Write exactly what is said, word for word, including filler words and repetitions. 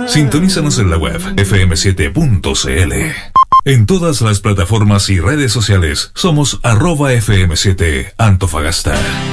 Sintonízanos en la web efe eme siete punto ce ele. En todas las plataformas y redes sociales somos arroba efe eme siete Antofagasta.